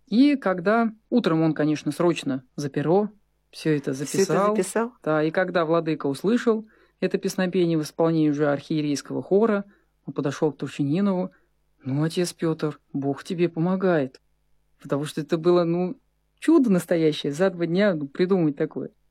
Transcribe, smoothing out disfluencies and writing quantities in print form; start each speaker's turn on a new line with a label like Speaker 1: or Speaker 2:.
Speaker 1: И когда утром он, конечно, срочно за перо все это записал. Да, и когда владыка услышал это песнопение в исполнении уже архиерейского хора, он подошел к Турчининову. Ну, отец Петр, Бог тебе помогает. Потому что это было, чудо настоящее. За 2 дня придумать такое.